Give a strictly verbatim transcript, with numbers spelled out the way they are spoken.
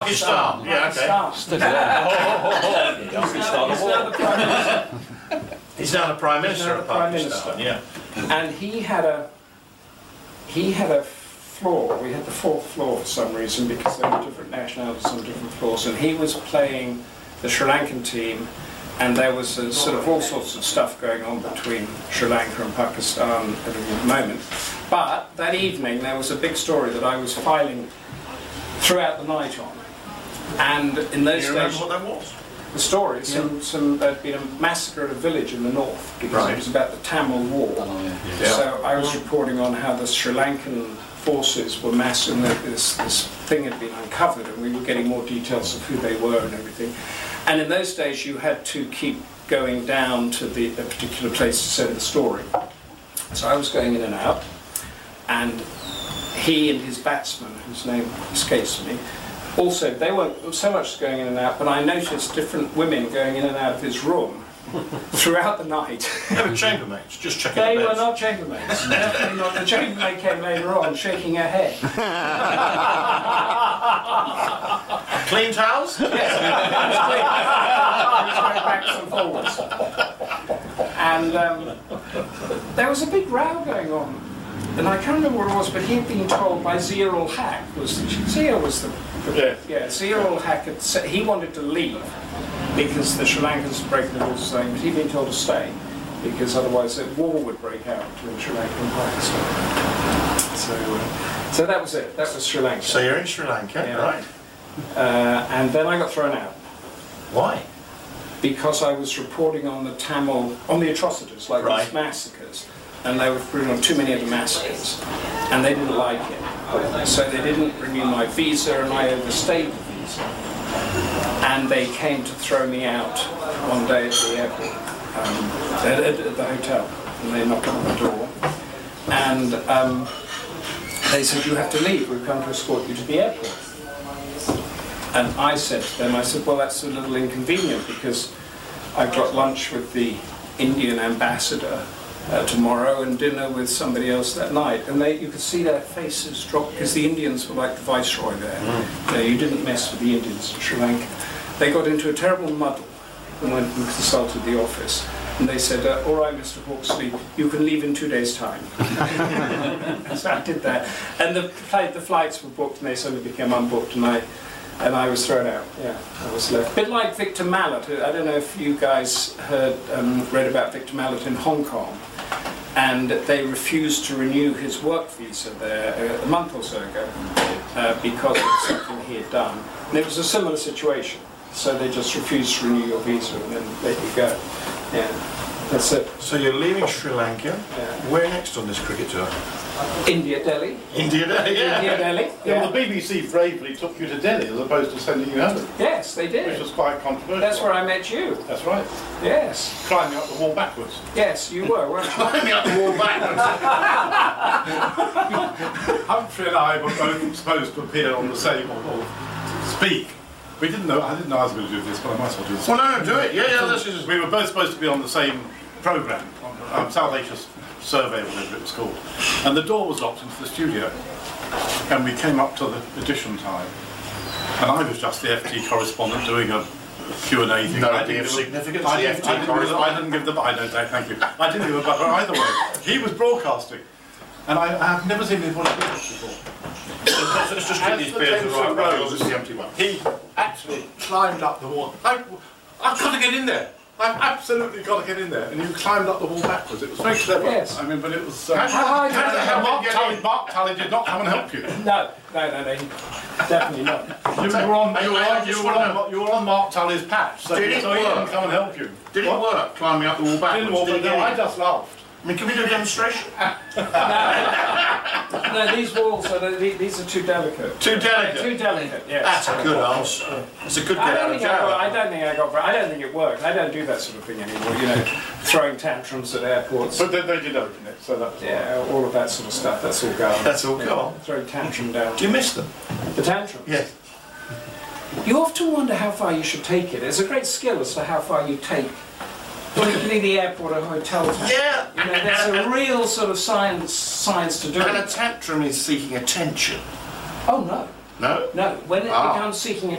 Pakistan. Yeah, okay. Pakistan. He's now, He's now the Prime Minister. He's now the Prime Minister now of the Prime Pakistan. Minister. Yeah. And he had a he had a floor. We had the fourth floor for some reason because there were different nationalities on different floors, and he was playing the Sri Lankan team, and there was a, sort of all sorts of stuff going on between Sri Lanka and Pakistan at the moment. But that evening there was a big story that I was filing throughout the night on, and in those Do you remember days. what that was? The story, some, some, there'd been a massacre at a village in the north because Right. it was about the Tamil War. Oh, yeah. Yeah. So I was reporting on how the Sri Lankan forces were massed and that this, this thing had been uncovered, and we were getting more details of who they were and everything. And in those days you had to keep going down to the, a particular place to send the story. So I was going in and out, and he and his batsman, whose name escapes me, also, they weren't so much going in and out, but I noticed different women going in and out of his room throughout the night. They were chambermaids, just checking They the were beds. not chambermaids. Definitely not. The chambermaid came later on, shaking her head. Clean towels? Yes, it was clean. It was going backwards and forwards. And um, there was a big row going on. And I can't remember what it was, but he had been told by Zia-ul Haq, was Zia was the, the Yeah. yeah Zia-ul Haq had said he wanted to leave because the Sri Lankans were breaking the rules, saying, but he'd been told to stay because otherwise a war would break out between Sri Lanka and Pakistan. So, uh, so that was it. That was Sri Lanka. So you're in Sri Lanka, Yeah. right? Uh, and then I got thrown out Why? because I was reporting on the Tamil, on the atrocities, like Right. these massacres. And they were reporting on too many of the massacres, and they didn't like it. So they didn't renew my visa, and I overstayed the visa. And they came to throw me out one day at the airport, um, at, at, at the hotel, and they knocked on the door. And um, they said, you have to leave, we've come to escort you to the airport. And I said to them, I said, well, that's a little inconvenient because I've got lunch with the Indian ambassador Uh, tomorrow and dinner with somebody else that night, and they, you could see their faces drop because the Indians were like the viceroy there. Mm. You know, you didn't mess with the Indians in Sri Lanka. They got into a terrible muddle and went and consulted the office, and they said, uh, all right, Mister Hawksley, you can leave in two days' time. So I did that, and the, flight, the flights were booked, and they suddenly became unbooked, and I and I was thrown out. Yeah, I was left. A bit like Victor Mallet. I don't know if you guys heard, um, read about Victor Mallet in Hong Kong. And they refused to renew his work visa there uh, a month or so ago uh, because of something he had done. And it was a similar situation. So they just refused to renew your visa and then let you go. Yeah, that's it. So you're leaving Sri Lanka. Yeah. Where next on this cricket tour? India, Delhi. India, yeah. India, Delhi. Yeah, Yeah. well, the B B C bravely took you to Delhi as opposed to sending you home, Yes, they which did. was quite controversial. That's where I met you. That's right. Yes. Climbing up the wall backwards. Yes, you were, weren't you? Climbing up the wall backwards. Humphrey and I were both supposed to appear on the same, or, or speak. We didn't know, I didn't know I was going to do this, but I might as well do this. Well, no, no, do it. Yeah, yeah, this is... We were both supposed to be on the same programme, um, South Asia Survey, or whatever it was called. And the door was locked into the studio. And we came up to the edition time. And I was just the F T correspondent doing a Q and A thing. No I idea didn't of give a- significance, I the didn't, F T I didn't give the, I correspondent. didn't give the... I don't know, thank you. I didn't give a bugger either way. He was broadcasting. And I, I have never seen anybody do this before. Let's just keep these beers As the right, tension right, rose, this is the empty one. He actually climbed up the wall. I, I've got to get in there. I've absolutely got to get in there. And you climbed up the wall backwards. It was very clever. Yes. I mean, but it was... Uh, How- how- how the hell Mark, did you get Tully, in? Mark Tully did not come and help you. No, no, no, no. Definitely not. You were on, Hang you on, were hang on, on, just you were wanna- on, you were on Mark Tully's patch. So, Did it so he work? didn't come and help you. Did it What? work, climbing up the wall backwards? Didn't work, Did but it no, get I in? just laughed. I mean, can we do a demonstration? No, these walls are the, these are too delicate. Too delicate. Too delicate. Yes. That's a good answer. It's a good I get don't out of think I got. I jail. don't think I got. I don't think it worked. I don't do that sort of thing anymore. You know, throwing tantrums at airports. But they, they did open it, so that was all right. Yeah, all of that sort of stuff. That's all gone. That's all Yeah, gone. Throwing tantrum down. Do you miss them? The tantrums. Yes. You often wonder how far you should take it. It's a great skill as to how far you take, particularly the airport or hotel tantrum. Yeah. You know, there's a real sort of science science to do And a it. tantrum is seeking attention. Oh no, No? no. When it Ah. becomes seeking